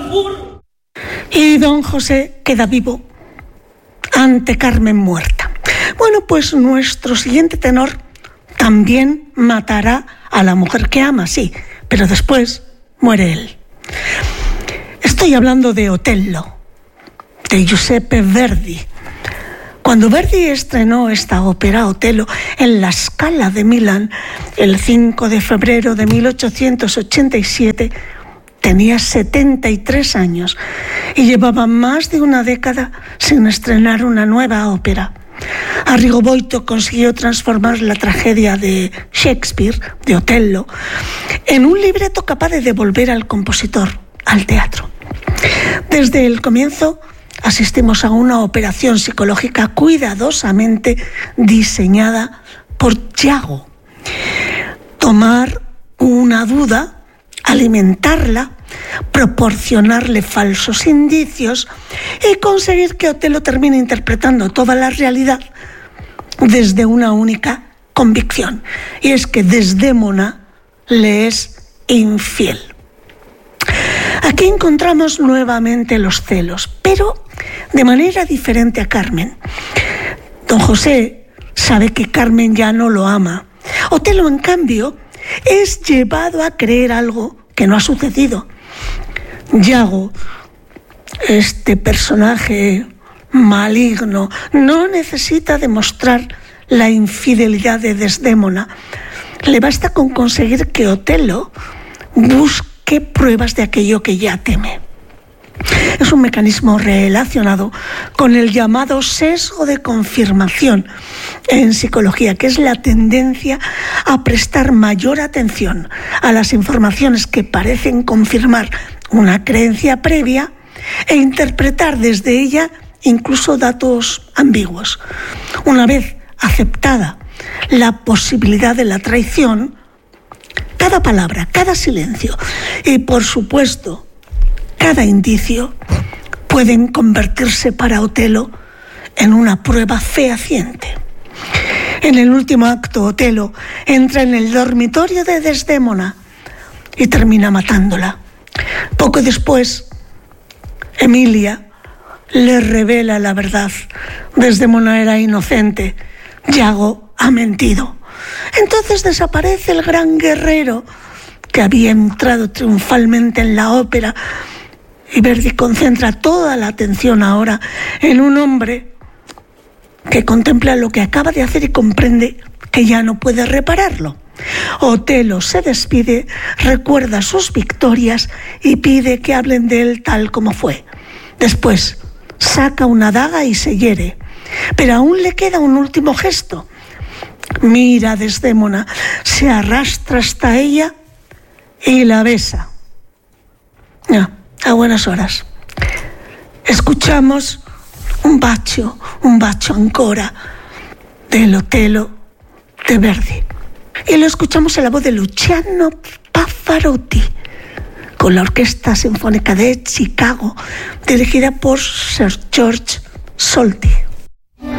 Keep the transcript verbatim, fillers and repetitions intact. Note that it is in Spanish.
Strasbourg. Y don José queda vivo ante Carmen muerta. Bueno, pues nuestro siguiente tenor también matará a la mujer que ama, sí, pero después muere él. Estoy hablando de Otello, de Giuseppe Verdi. Cuando Verdi estrenó esta ópera, Otello, en la Scala de Milán, el cinco de febrero de mil ochocientos ochenta y siete, tenía setenta y tres años y llevaba más de una década sin estrenar una nueva ópera. Arrigo Boito consiguió transformar la tragedia de Shakespeare, de Otello, en un libreto capaz de devolver al compositor al teatro. Desde el comienzo asistimos a una operación psicológica cuidadosamente diseñada por Iago. Tomar una duda, alimentarla, proporcionarle falsos indicios y conseguir que Otello termine interpretando toda la realidad desde una única convicción, y es que Desdémona le es infiel. Aquí encontramos nuevamente los celos, pero de manera diferente a Carmen. Don José sabe que Carmen ya no lo ama. Otello, en cambio, es llevado a creer algo que no ha sucedido. Iago, este personaje maligno, no necesita demostrar la infidelidad de Desdémona. Le basta con conseguir que Otello busque pruebas de aquello que ya teme. Es un mecanismo relacionado con el llamado sesgo de confirmación en psicología, que es la tendencia a prestar mayor atención a las informaciones que parecen confirmar una creencia previa e interpretar desde ella incluso datos ambiguos. Una vez aceptada la posibilidad de la traición, cada palabra, cada silencio y, por supuesto, cada indicio pueden convertirse para Otello en una prueba fehaciente. En el último acto, Otello entra en el dormitorio de Desdémona y termina matándola. Poco después, Emilia le revela la verdad. Desdémona era inocente, Iago ha mentido. Entonces desaparece el gran guerrero que había entrado triunfalmente en la ópera, y Verdi concentra toda la atención ahora en un hombre que contempla lo que acaba de hacer y comprende que ya no puede repararlo. Otello se despide, recuerda sus victorias y pide que hablen de él tal como fue. Después saca una daga y se hiere, pero aún le queda un último gesto. Mira a Desdémona, se arrastra hasta ella y la besa. No, a buenas horas. Escuchamos un bacio, un bacio ancora del Otello de Verdi. Y lo escuchamos en la voz de Luciano Pavarotti, con la Orquesta Sinfónica de Chicago, dirigida por Sir George Solti.